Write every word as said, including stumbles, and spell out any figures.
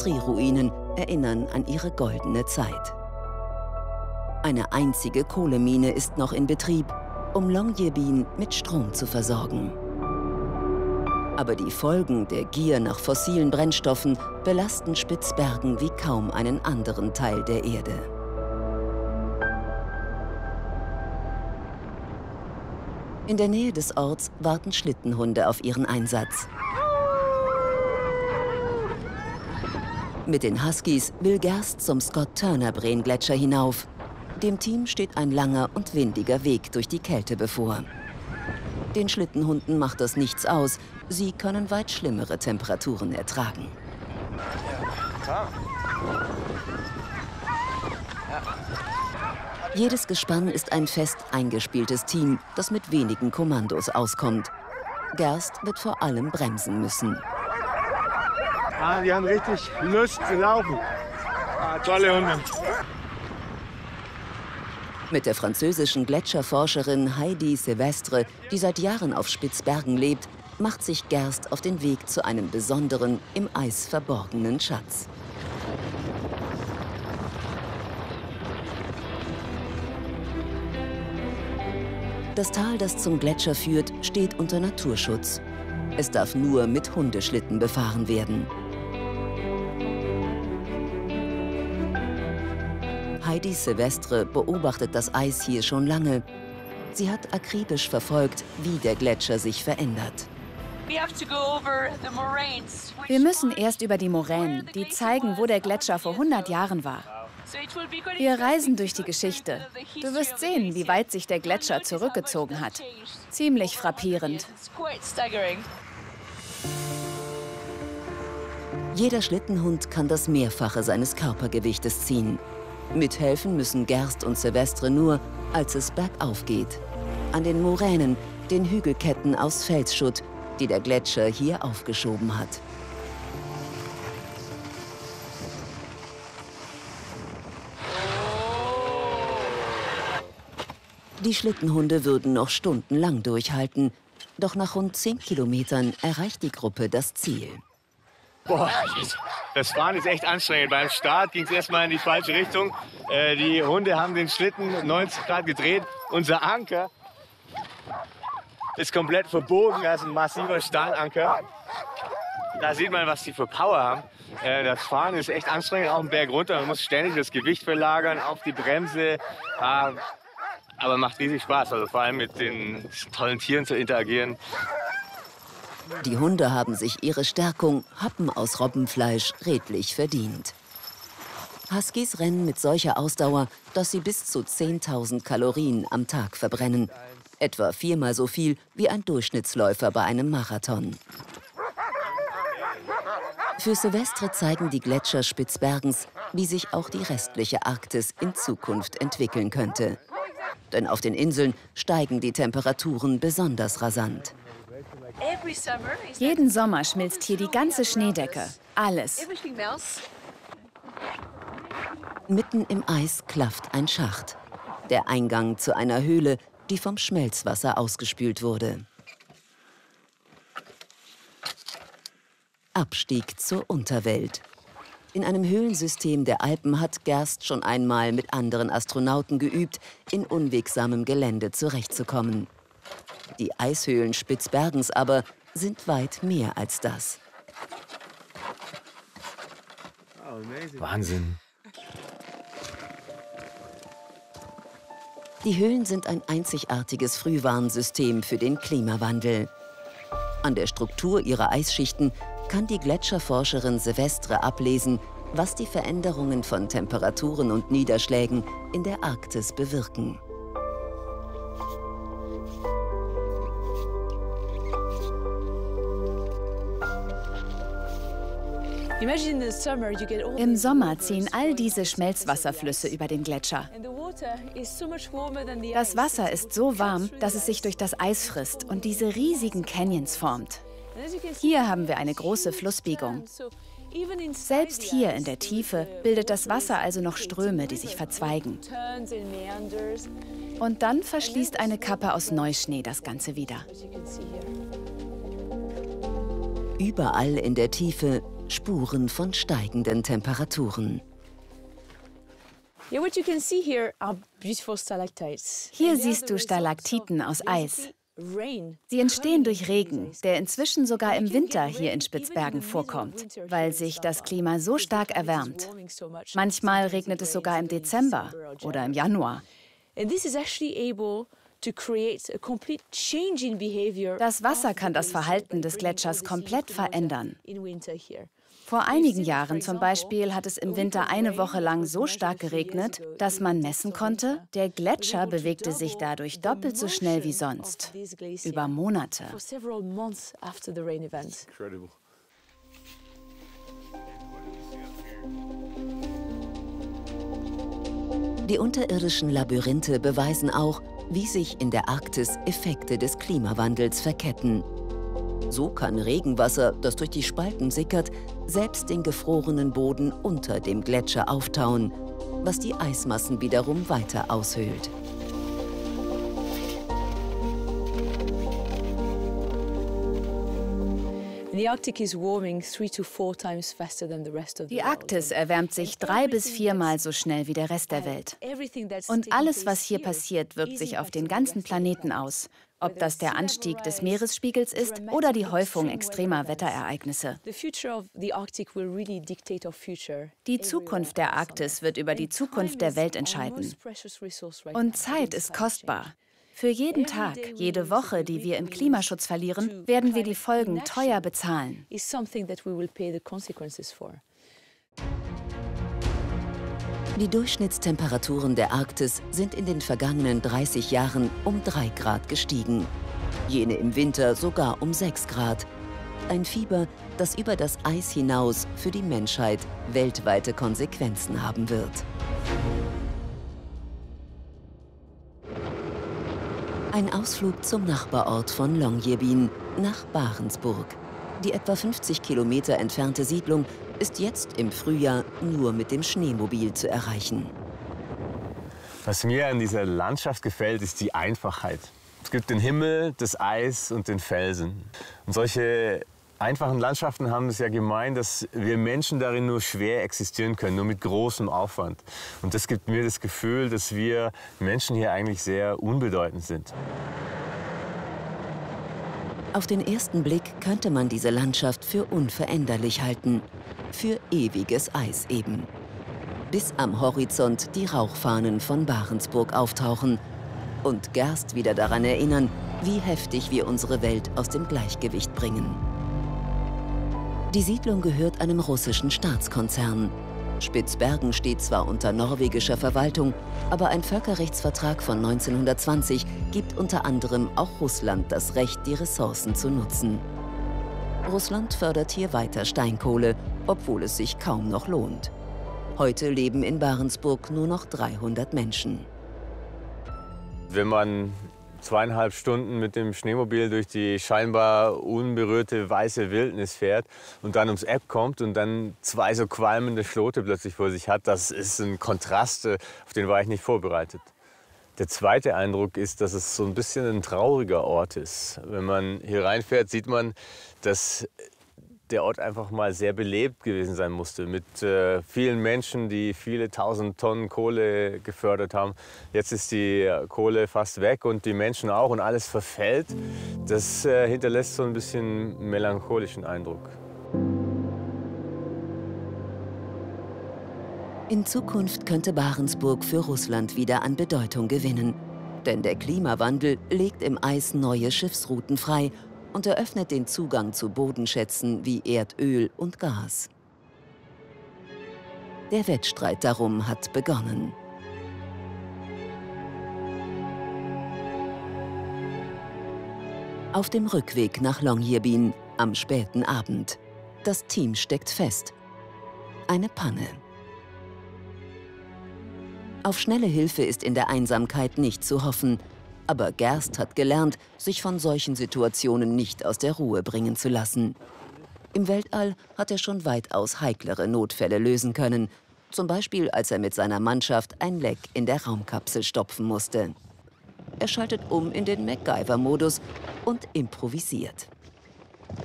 Industrieruinen erinnern an ihre goldene Zeit. Eine einzige Kohlemine ist noch in Betrieb, um Longyearbyen mit Strom zu versorgen. Aber die Folgen der Gier nach fossilen Brennstoffen belasten Spitzbergen wie kaum einen anderen Teil der Erde. In der Nähe des Orts warten Schlittenhunde auf ihren Einsatz. Mit den Huskies will Gerst zum Scott-Turner-Breen-Gletscher hinauf. Dem Team steht ein langer und windiger Weg durch die Kälte bevor. Den Schlittenhunden macht das nichts aus. Sie können weit schlimmere Temperaturen ertragen. Jedes Gespann ist ein fest eingespieltes Team, das mit wenigen Kommandos auskommt. Gerst wird vor allem bremsen müssen. Ah, die haben richtig Lust zu laufen. Ah, tolle Hunde. Mit der französischen Gletscherforscherin Heidi Silvestre, die seit Jahren auf Spitzbergen lebt, macht sich Gerst auf den Weg zu einem besonderen, im Eis verborgenen Schatz. Das Tal, das zum Gletscher führt, steht unter Naturschutz. Es darf nur mit Hundeschlitten befahren werden. Heidi Silvestre beobachtet das Eis hier schon lange. Sie hat akribisch verfolgt, wie der Gletscher sich verändert. Wir müssen erst über die Moränen, die zeigen, wo der Gletscher vor hundert Jahren war. Wir reisen durch die Geschichte. Du wirst sehen, wie weit sich der Gletscher zurückgezogen hat. Ziemlich frappierend. Jeder Schlittenhund kann das Mehrfache seines Körpergewichtes ziehen. Mithelfen müssen Gerst und Silvestre nur, als es bergauf geht. An den Moränen, den Hügelketten aus Felsschutt, die der Gletscher hier aufgeschoben hat. Die Schlittenhunde würden noch stundenlang durchhalten. Doch nach rund zehn Kilometern erreicht die Gruppe das Ziel. Boah, das Fahren ist echt anstrengend. Beim Start ging es erstmal in die falsche Richtung. Äh, die Hunde haben den Schlitten neunzig Grad gedreht. Unser Anker ist komplett verbogen. Das ist ein massiver Stahlanker. Da sieht man, was die für Power haben. Äh, das Fahren ist echt anstrengend, auch einen Berg runter. Man muss ständig das Gewicht verlagern auf die Bremse. Äh, aber macht riesig Spaß, also vor allem mit den tollen Tieren zu interagieren. Die Hunde haben sich ihre Stärkung, Happen aus Robbenfleisch, redlich verdient. Huskies rennen mit solcher Ausdauer, dass sie bis zu zehntausend Kalorien am Tag verbrennen. Etwa viermal so viel wie ein Durchschnittsläufer bei einem Marathon. Für Silvestre zeigen die Gletscher Spitzbergens, wie sich auch die restliche Arktis in Zukunft entwickeln könnte. Denn auf den Inseln steigen die Temperaturen besonders rasant. Jeden Sommer schmilzt hier die ganze Schneedecke. Alles. Mitten im Eis klafft ein Schacht. Der Eingang zu einer Höhle, die vom Schmelzwasser ausgespült wurde. Abstieg zur Unterwelt. In einem Höhlensystem der Alpen hat Gerst schon einmal mit anderen Astronauten geübt, in unwegsamem Gelände zurechtzukommen. Die Eishöhlen Spitzbergens aber sind weit mehr als das. Wahnsinn. Die Höhlen sind ein einzigartiges Frühwarnsystem für den Klimawandel. An der Struktur ihrer Eisschichten kann die Gletscherforscherin Silvestre ablesen, was die Veränderungen von Temperaturen und Niederschlägen in der Arktis bewirken. Im Sommer ziehen all diese Schmelzwasserflüsse über den Gletscher. Das Wasser ist so warm, dass es sich durch das Eis frisst und diese riesigen Canyons formt. Hier haben wir eine große Flussbiegung. Selbst hier in der Tiefe bildet das Wasser also noch Ströme, die sich verzweigen. Und dann verschließt eine Kappe aus Neuschnee das Ganze wieder. Überall in der Tiefe Spuren von steigenden Temperaturen. Hier siehst du Stalaktiten aus Eis. Sie entstehen durch Regen, der inzwischen sogar im Winter hier in Spitzbergen vorkommt, weil sich das Klima so stark erwärmt. Manchmal regnet es sogar im Dezember oder im Januar. Das Wasser kann das Verhalten des Gletschers komplett verändern. Vor einigen Jahren zum Beispiel hat es im Winter eine Woche lang so stark geregnet, dass man messen konnte, der Gletscher bewegte sich dadurch doppelt so schnell wie sonst. Über Monate. Die unterirdischen Labyrinthe beweisen auch, wie sich in der Arktis Effekte des Klimawandels verketten. So kann Regenwasser, das durch die Spalten sickert, selbst den gefrorenen Boden unter dem Gletscher auftauen, was die Eismassen wiederum weiter aushöhlt. Die Arktis erwärmt sich drei bis viermal so schnell wie der Rest der Welt. Und alles, was hier passiert, wirkt sich auf den ganzen Planeten aus. Ob das der Anstieg des Meeresspiegels ist oder die Häufung extremer Wetterereignisse. Die Zukunft der Arktis wird über die Zukunft der Welt entscheiden. Und Zeit ist kostbar. Für jeden Tag, jede Woche, die wir im Klimaschutz verlieren, werden wir die Folgen teuer bezahlen. Die Durchschnittstemperaturen der Arktis sind in den vergangenen dreißig Jahren um drei Grad gestiegen. Jene im Winter sogar um sechs Grad. Ein Fieber, das über das Eis hinaus für die Menschheit weltweite Konsequenzen haben wird. Ein Ausflug zum Nachbarort von Longyearbyen nach Barentsburg. Die etwa fünfzig Kilometer entfernte Siedlung ist jetzt im Frühjahr nur mit dem Schneemobil zu erreichen. Was mir an dieser Landschaft gefällt, ist die Einfachheit. Es gibt den Himmel, das Eis und den Felsen. Und solche einfachen Landschaften haben es ja gemein, dass wir Menschen darin nur schwer existieren können, nur mit großem Aufwand. Und das gibt mir das Gefühl, dass wir Menschen hier eigentlich sehr unbedeutend sind. Auf den ersten Blick könnte man diese Landschaft für unveränderlich halten. Für ewiges Eis eben. Bis am Horizont die Rauchfahnen von Barentsburg auftauchen und Gerst wieder daran erinnern, wie heftig wir unsere Welt aus dem Gleichgewicht bringen. Die Siedlung gehört einem russischen Staatskonzern. Spitzbergen steht zwar unter norwegischer Verwaltung, aber ein Völkerrechtsvertrag von neunzehnhundertzwanzig gibt unter anderem auch Russland das Recht, die Ressourcen zu nutzen. Russland fördert hier weiter Steinkohle, obwohl es sich kaum noch lohnt. Heute leben in Barentsburg nur noch dreihundert Menschen. Wenn man zweieinhalb Stunden mit dem Schneemobil durch die scheinbar unberührte weiße Wildnis fährt und dann ums Eck kommt und dann zwei so qualmende Schlote plötzlich vor sich hat, das ist ein Kontrast, auf den war ich nicht vorbereitet. Der zweite Eindruck ist, dass es so ein bisschen ein trauriger Ort ist. Wenn man hier reinfährt, sieht man, dass der Ort einfach mal sehr belebt gewesen sein musste, mit äh, vielen Menschen, die viele tausend Tonnen Kohle gefördert haben. Jetzt ist die Kohle fast weg und die Menschen auch und alles verfällt. Das äh, hinterlässt so ein bisschen melancholischen Eindruck. In Zukunft könnte Barentsburg für Russland wieder an Bedeutung gewinnen. Denn der Klimawandel legt im Eis neue Schiffsrouten frei und eröffnet den Zugang zu Bodenschätzen wie Erdöl und Gas. Der Wettstreit darum hat begonnen. Auf dem Rückweg nach Longyearbyen am späten Abend. Das Team steckt fest. Eine Panne. Auf schnelle Hilfe ist in der Einsamkeit nicht zu hoffen. Aber Gerst hat gelernt, sich von solchen Situationen nicht aus der Ruhe bringen zu lassen. Im Weltall hat er schon weitaus heiklere Notfälle lösen können. Zum Beispiel, als er mit seiner Mannschaft ein Leck in der Raumkapsel stopfen musste. Er schaltet um in den MacGyver-Modus und improvisiert.